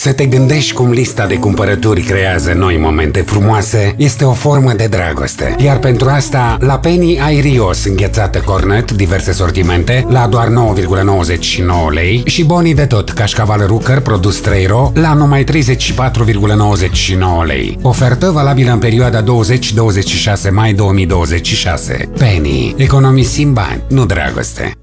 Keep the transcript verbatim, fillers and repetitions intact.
Să te gândești cum lista de cumpărături creează noi momente frumoase este o formă de dragoste. Iar pentru asta, la Penny ai Rios înghețată cornet, diverse sortimente, la doar nouă virgulă nouăzeci și nouă lei și bonii de tot, cașcaval Rucker, produs trei ro, la numai treizeci și patru virgulă nouăzeci și nouă lei. Ofertă valabilă în perioada douăzeci douăzeci și șase mai două mii douăzeci și șase. Penny. Economisim bani, nu dragoste.